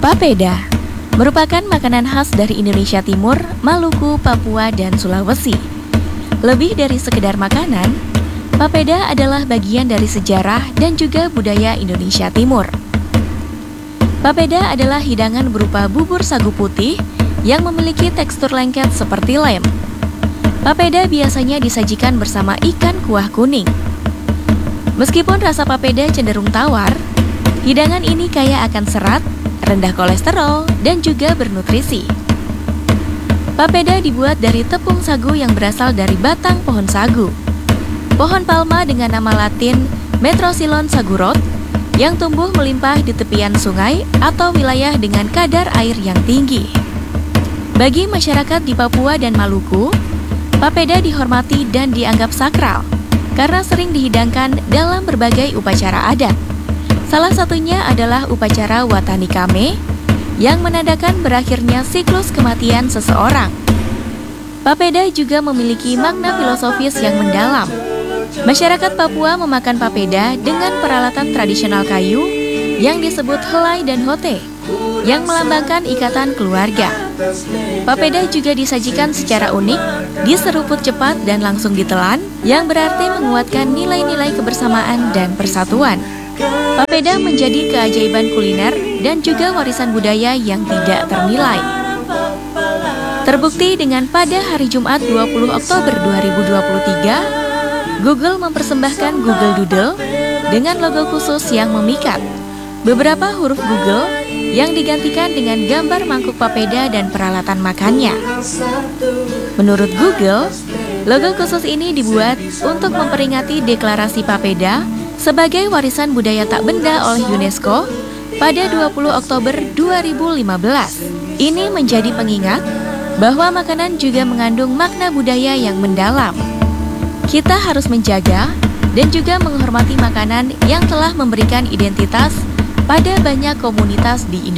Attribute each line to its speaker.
Speaker 1: Papeda merupakan makanan khas dari Indonesia Timur, Maluku, Papua, dan Sulawesi. Lebih dari sekedar makanan, papeda adalah bagian dari sejarah dan juga budaya Indonesia Timur. Papeda adalah hidangan berupa bubur sagu putih yang memiliki tekstur lengket seperti lem. Papeda biasanya disajikan bersama ikan kuah kuning. Meskipun rasa papeda cenderung tawar, hidangan ini kaya akan serat, rendah kolesterol, dan juga bernutrisi. Papeda dibuat dari tepung sagu yang berasal dari batang pohon sagu. Pohon palma dengan nama latin Metrosilon sagurot yang tumbuh melimpah di tepian sungai atau wilayah dengan kadar air yang tinggi. Bagi masyarakat di Papua dan Maluku, papeda dihormati dan dianggap sakral karena sering dihidangkan dalam berbagai upacara adat. Salah satunya adalah upacara Watani Kame yang menandakan berakhirnya siklus kematian seseorang. Papeda juga memiliki makna filosofis yang mendalam. Masyarakat Papua memakan papeda dengan peralatan tradisional kayu yang disebut helai dan hote, yang melambangkan ikatan keluarga. Papeda juga disajikan secara unik, diseruput cepat dan langsung ditelan, yang berarti menguatkan nilai-nilai kebersamaan dan persatuan. Papeda menjadi keajaiban kuliner dan juga warisan budaya yang tidak ternilai. Terbukti dengan pada hari Jumat 20 Oktober 2023, Google mempersembahkan Google Doodle dengan logo khusus yang memikat. Beberapa huruf Google yang digantikan dengan gambar mangkuk papeda dan peralatan makannya. Menurut Google, logo khusus ini dibuat untuk memperingati deklarasi papeda sebagai warisan budaya tak benda oleh UNESCO pada 20 Oktober 2015. Ini menjadi pengingat bahwa makanan juga mengandung makna budaya yang mendalam. Kita harus menjaga dan juga menghormati makanan yang telah memberikan identitas pada banyak komunitas di Indonesia.